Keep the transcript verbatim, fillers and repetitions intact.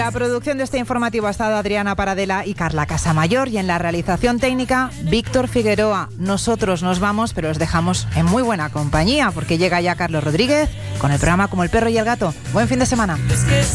La producción de este informativo ha estado Adriana Paradela y Carla Casamayor, y en la realización técnica Víctor Figueroa. Nosotros nos vamos, pero os dejamos en muy buena compañía, porque llega ya Carlos Rodríguez con el programa Como el perro y el gato. Buen fin de semana.